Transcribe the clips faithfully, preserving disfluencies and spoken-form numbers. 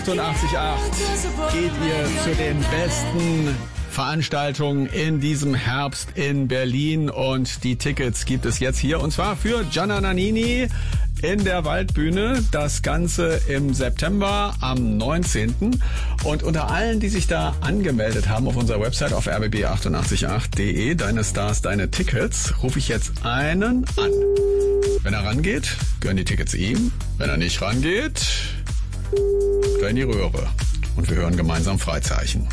achtundachtzig Komma acht geht ihr zu den besten Veranstaltungen in diesem Herbst in Berlin und die Tickets gibt es jetzt hier und zwar für Gianna Nannini in der Waldbühne. Das Ganze im September am neunzehnten Und unter allen, die sich da angemeldet haben auf unserer Website auf r b b achtundachtzig Komma acht punkt d e, deine Stars, deine Tickets, rufe ich jetzt einen an. Wenn er rangeht, gehören die Tickets ihm. Wenn er nicht rangeht, in die Röhre. Und wir hören gemeinsam Freizeichen.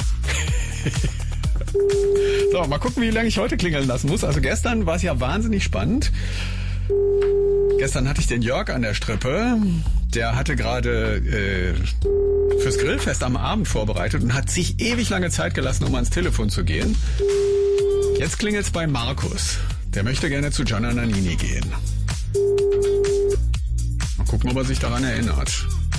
So, mal gucken, wie lange ich heute klingeln lassen muss. Also gestern war es ja wahnsinnig spannend. Gestern hatte ich den Jörg an der Strippe. Der hatte gerade äh, fürs Grillfest am Abend vorbereitet und hat sich ewig lange Zeit gelassen, um ans Telefon zu gehen. Jetzt klingelt's bei Markus. Der möchte gerne zu Gianna Nannini gehen. Mal gucken, ob er sich daran erinnert.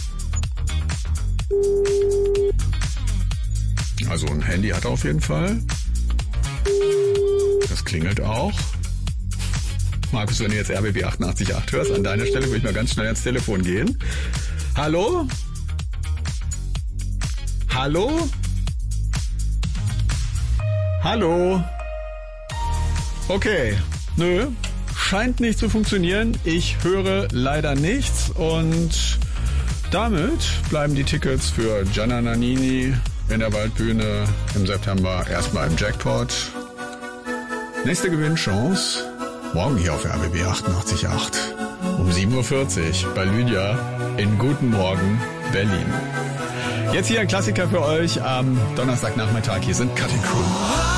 Also ein Handy hat er auf jeden Fall. Das klingelt auch. Markus, wenn du jetzt R B B achtundachtzig Komma acht hörst, an deiner Stelle würde ich mal ganz schnell ans Telefon gehen. Hallo? Hallo? Hallo? Okay. Nö, scheint nicht zu funktionieren. Ich höre leider nichts und damit bleiben die Tickets für Gianna Nannini in der Waldbühne im September erstmal im Jackpot. Nächste Gewinnchance morgen hier auf R B B achtundachtzig Komma acht um sieben Uhr vierzig bei Lydia in Guten Morgen Berlin. Jetzt hier ein Klassiker für euch am Donnerstagnachmittag. Hier sind Cutting Crew.